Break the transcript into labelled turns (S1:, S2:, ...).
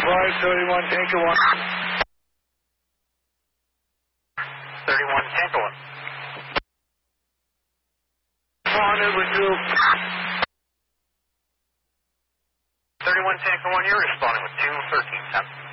S1: 531 Tanker 1.
S2: 31 Tanker 1.
S1: With you.
S2: 31 Tanker 1, you're responding with 21310.